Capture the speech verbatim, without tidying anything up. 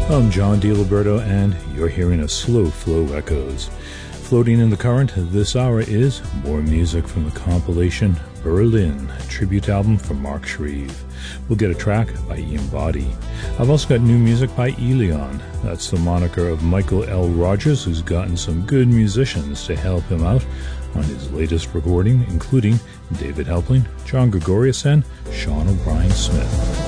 I'm John DiLiberto, and you're hearing a Slow Flow Echoes. Floating in the current this hour is more music from the compilation Berlin, a tribute album from Mark Shreve. We'll get a track by Ian Boddy. I've also got new music by Elion. That's the moniker of Michael L. Rogers, who's gotten some good musicians to help him out on his latest recording, including David Helpling, John Gregorius, and Sean O'Brien Smith.